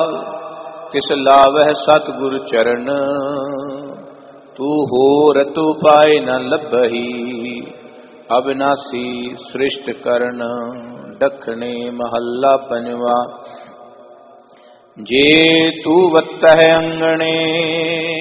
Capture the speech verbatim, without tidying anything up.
तिस लावह सतगुरु चरण। तू होर तू पाए न लभही अविनाशी सृष्ट करण। दखने महला पंजवा। जे तू वत्तह अंगणे